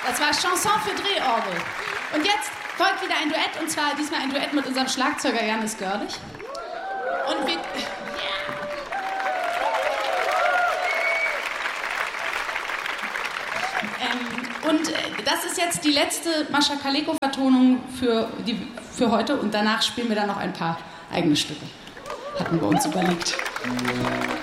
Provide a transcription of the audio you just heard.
Das war Chanson für Drehorgel. Und jetzt folgt wieder ein Duett, und zwar diesmal ein Duett mit unserem Schlagzeuger Janis Görlich. Und wir... das ist jetzt die letzte Mascha Kaleko-Vertonung für heute, und danach spielen wir dann noch ein paar eigene Stücke. Hatten wir uns überlegt.